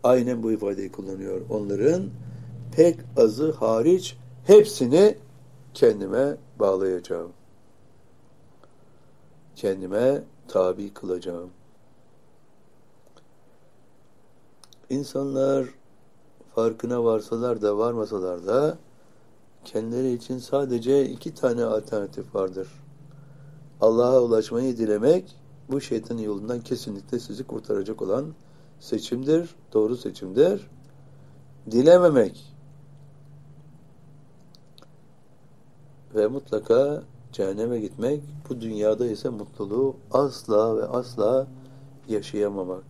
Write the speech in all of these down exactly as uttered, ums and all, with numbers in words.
aynen bu ifadeyi kullanıyor. Onların pek azı hariç hepsini kendime bağlayacağım. Kendime tabi kılacağım. İnsanlar farkına varsalar da varmasalar da kendileri için sadece iki tane alternatif vardır. Allah'a ulaşmayı dilemek, bu şeytanın yolundan kesinlikle sizi kurtaracak olan seçimdir, doğru seçimdir. Dilememek ve mutlaka cehenneme gitmek, bu dünyada ise mutluluğu asla ve asla yaşayamamak.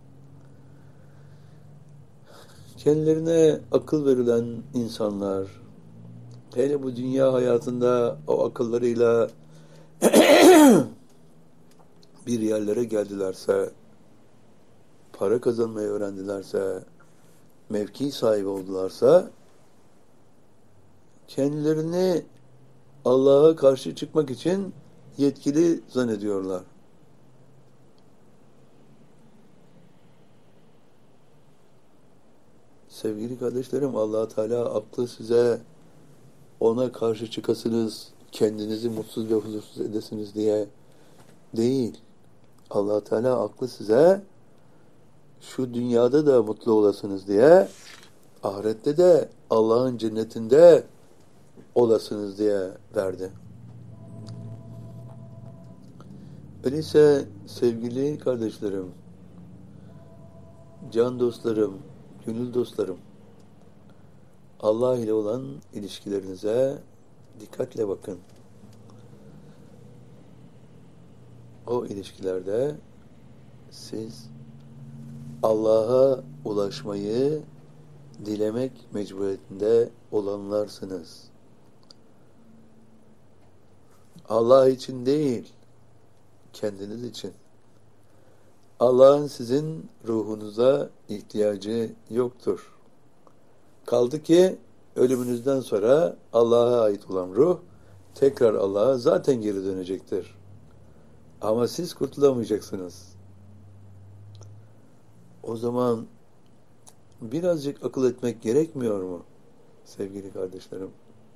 Kendilerine akıl verilen insanlar, hele bu dünya hayatında o akıllarıyla bir yerlere geldilerse, para kazanmayı öğrendilerse, mevki sahibi oldularsa, kendilerini Allah'a karşı çıkmak için yetkili zannediyorlar. Sevgili kardeşlerim, Allah Teala aklı size ona karşı çıkasınız, kendinizi mutsuz ve huzursuz edesiniz diye değil. Allah Teala aklı size şu dünyada da mutlu olasınız diye, ahirette de Allah'ın cennetinde olasınız diye verdi. Öyleyse sevgili kardeşlerim, can dostlarım, gönül dostlarım, Allah ile olan ilişkilerinize dikkatle bakın. O ilişkilerde siz Allah'a ulaşmayı dilemek mecburiyetinde olanlarsınız. Allah için değil, kendiniz için. Allah'ın sizin ruhunuza ihtiyacı yoktur. Kaldı ki ölümünüzden sonra Allah'a ait olan ruh tekrar Allah'a zaten geri dönecektir. Ama siz kurtulamayacaksınız. O zaman birazcık akıl etmek gerekmiyor mu sevgili kardeşlerim?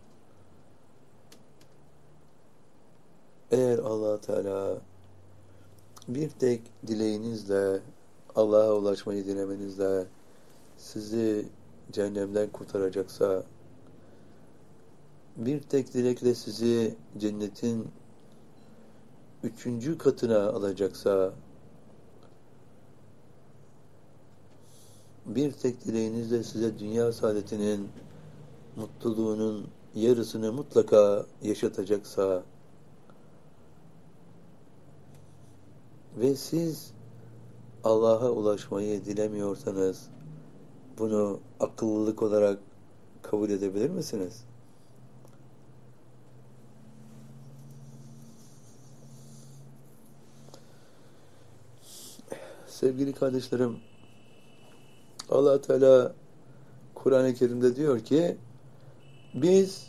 Eğer Allah Teala bir tek dileğinizle, Allah'a ulaşmayı dilemenizle sizi cehennemden kurtaracaksa, bir tek dilekle sizi cennetin üçüncü katına alacaksa, bir tek dileğinizle size dünya saadetinin, mutluluğunun yarısını mutlaka yaşatacaksa ve siz Allah'a ulaşmayı dilemiyorsanız, bunu akıllılık olarak kabul edebilir misiniz? Sevgili kardeşlerim, Allah Teala Kur'an-ı Kerim'de diyor ki, biz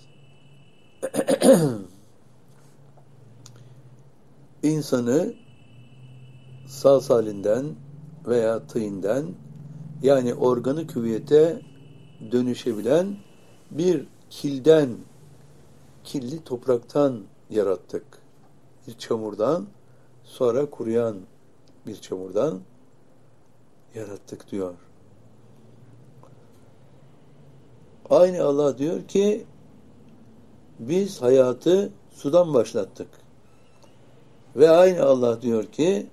insanı sağ salinden veya tığından, yani organı hüviyete dönüşebilen bir kilden, kirli topraktan yarattık. Bir çamurdan, sonra kuruyan bir çamurdan yarattık diyor. Aynı Allah diyor ki, biz hayatı sudan başlattık. Ve aynı Allah diyor ki,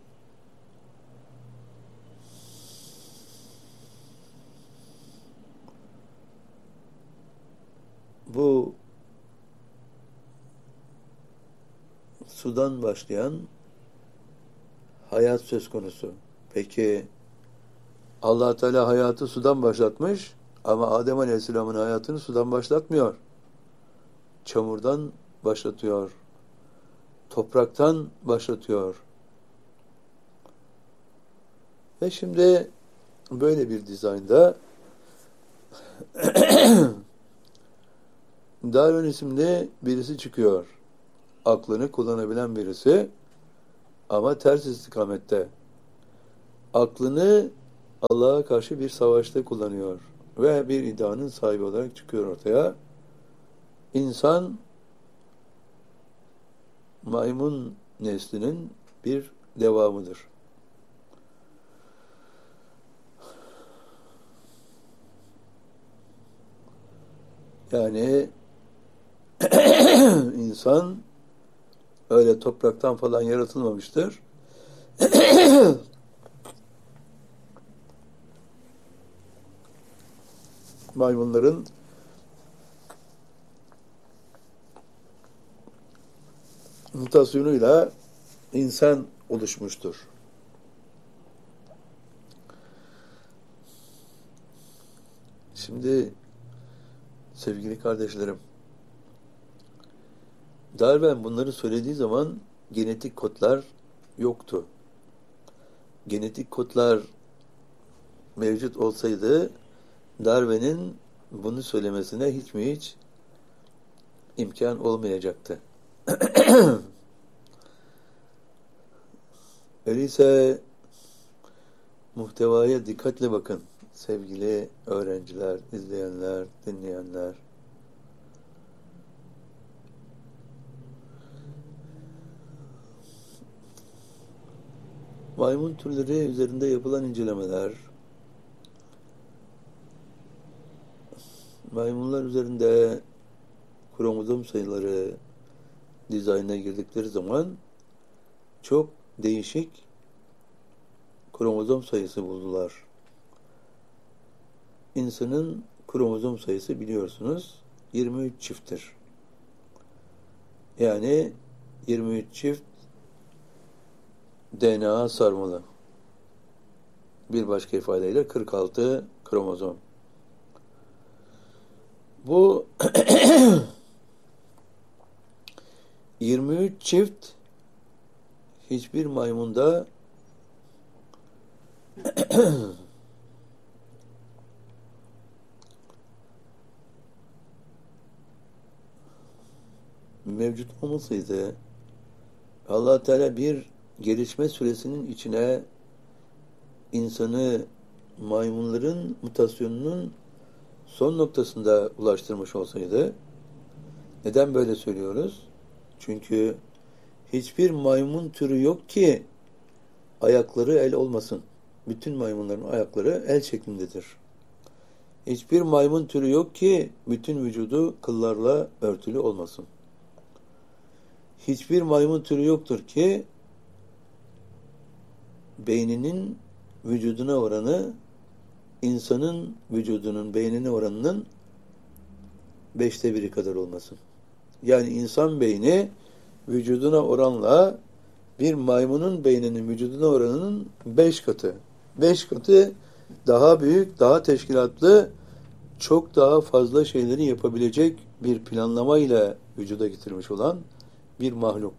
bu sudan başlayan hayat söz konusu. Peki Allah Teala hayatı sudan başlatmış ama Adem Aleyhisselam'ın hayatını sudan başlatmıyor. Çamurdan başlatıyor. Topraktan başlatıyor. Ve şimdi böyle bir dizaynda Darwin isimli birisi çıkıyor. Aklını kullanabilen birisi ama ters istikamette. Aklını Allah'a karşı bir savaşta kullanıyor ve bir iddianın sahibi olarak çıkıyor ortaya. İnsan maymun neslinin bir devamıdır. Yani insan öyle topraktan falan yaratılmamıştır. Maymunların mutasyonuyla insan oluşmuştur. Şimdi sevgili kardeşlerim, Darwin bunları söylediği zaman genetik kodlar yoktu. Genetik kodlar mevcut olsaydı Darwin'in bunu söylemesine hiç mi hiç imkan olmayacaktı. Öyleyse muhtevaya dikkatle bakın sevgili öğrenciler, izleyenler, dinleyenler. Maymun türleri üzerinde yapılan incelemeler, maymunlar üzerinde kromozom sayıları dizaynına girdikleri zaman çok değişik kromozom sayısı buldular. İnsanın kromozom sayısı biliyorsunuz yirmi üç çifttir. Yani yirmi üç çift D N A sarmalı. Bir başka ifadeyle kırk altı kromozom. Bu yirmi üç çift hiçbir maymunda mevcut olmasaydı Allah Teala bir gelişme süresinin içine insanı maymunların mutasyonunun son noktasında ulaştırmış olsaydı, neden böyle söylüyoruz? Çünkü hiçbir maymun türü yok ki ayakları el olmasın. Bütün maymunların ayakları el şeklindedir. Hiçbir maymun türü yok ki bütün vücudu kıllarla örtülü olmasın. Hiçbir maymun türü yoktur ki beyninin vücuduna oranı insanın vücudunun beynine oranının beşte biri kadar olmasın. Yani insan beyni vücuduna oranla bir maymunun beyninin vücuduna oranının beş katı. Beş katı daha büyük, daha teşkilatlı, çok daha fazla şeyleri yapabilecek bir planlamayla vücuda getirmiş olan bir mahluk.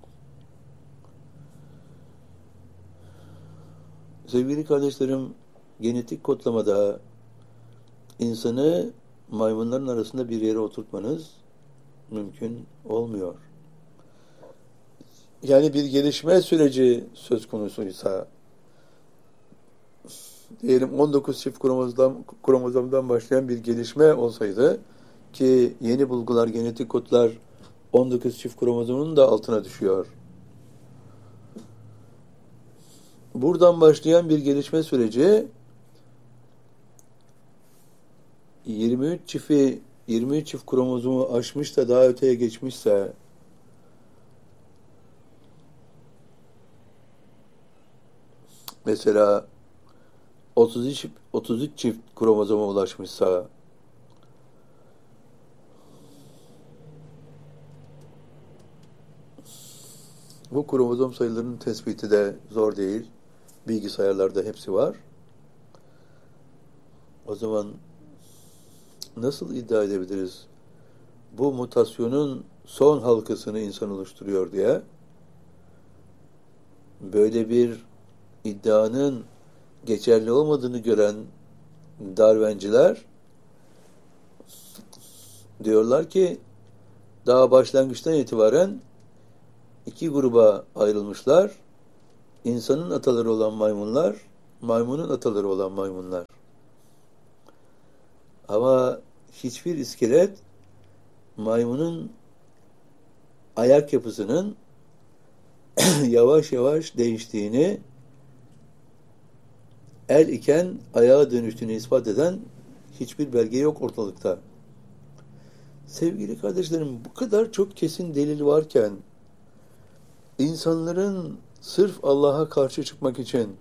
Sevgili kardeşlerim, genetik kodlamada insanı maymunların arasında bir yere oturtmanız mümkün olmuyor. Yani bir gelişme süreci söz konusuysa, diyelim on dokuz çift kromozomdan, kromozomdan başlayan bir gelişme olsaydı, ki yeni bulgular, genetik kodlar on dokuz çift kromozomunun da altına düşüyor. Buradan başlayan bir gelişme süreci yirmi üç çifti yirmi üç çift kromozomu aşmış da daha öteye geçmişse, mesela otuz üç, otuz üç çift kromozoma ulaşmışsa, bu kromozom sayılarının tespiti de zor değil. Bilgisayarlarda hepsi var. O zaman nasıl iddia edebiliriz bu mutasyonun son halkasını insan oluşturuyor diye? Böyle bir iddianın geçerli olmadığını gören Darwin'ciler diyorlar ki daha başlangıçtan itibaren iki gruba ayrılmışlar. İnsanın ataları olan maymunlar maymunun ataları olan maymunlar. Ama hiçbir iskelet maymunun ayak yapısının yavaş yavaş değiştiğini, el iken ayağa dönüştüğünü ispat eden hiçbir belge yok ortalıkta. Sevgili kardeşlerim, bu kadar çok kesin delil varken insanların sırf Allah'a karşı çıkmak için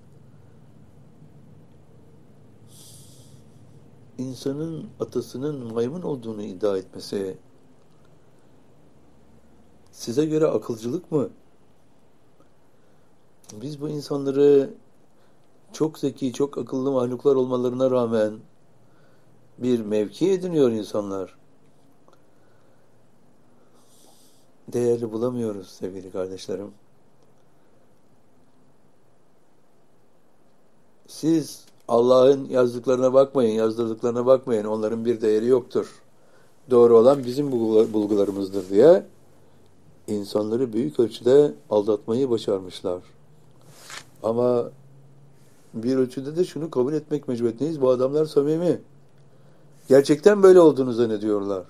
insanın atasının maymun olduğunu iddia etmesi size göre akılcılık mı? Biz bu insanları çok zeki, çok akıllı mahluklar olmalarına rağmen bir mevki ediniyor insanlar. Değerli bulamıyoruz sevgili kardeşlerim. Siz Allah'ın yazdıklarına bakmayın, yazdırdıklarına bakmayın. Onların bir değeri yoktur. Doğru olan bizim bulgularımızdır diye insanları büyük ölçüde aldatmayı başarmışlar. Ama bir ölçüde de şunu kabul etmek mecburiyetindeyiz. Bu adamlar samimi. Gerçekten böyle olduğunu zannediyorlar.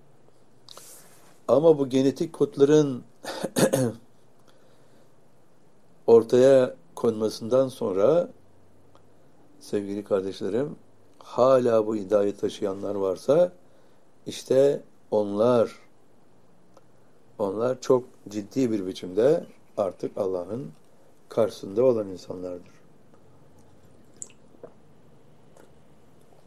Ama bu genetik kodların ortaya konmasından sonra sevgili kardeşlerim, hala bu iddiayı taşıyanlar varsa işte onlar onlar çok ciddi bir biçimde artık Allah'ın karşısında olan insanlardır.